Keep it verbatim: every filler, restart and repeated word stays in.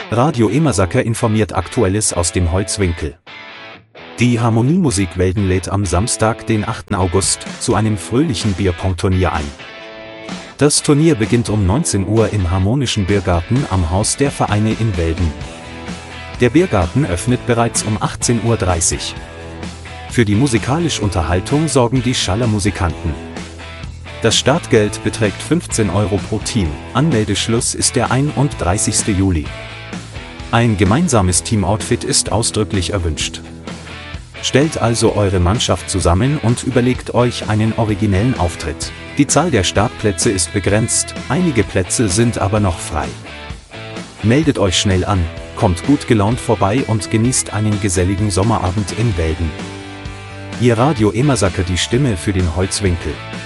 Radio Emersaker informiert Aktuelles aus dem Holzwinkel. Die Harmoniemusik Welden lädt am Samstag, den achten August, zu einem fröhlichen Bierpong-Turnier ein. Das Turnier beginnt um neunzehn Uhr im Harmonischen Biergarten am Haus der Vereine in Welden. Der Biergarten öffnet bereits um achtzehn Uhr dreißig. Für die musikalische Unterhaltung sorgen die Schallermusikanten. Das Startgeld beträgt fünfzehn Euro pro Team, Anmeldeschluss ist der einunddreißigste Juli. Ein gemeinsames Teamoutfit ist ausdrücklich erwünscht. Stellt also eure Mannschaft zusammen und überlegt euch einen originellen Auftritt. Die Zahl der Startplätze ist begrenzt, einige Plätze sind aber noch frei. Meldet euch schnell an, kommt gut gelaunt vorbei und genießt einen geselligen Sommerabend in Welden. Ihr Radio Emersaker, die Stimme für den Holzwinkel.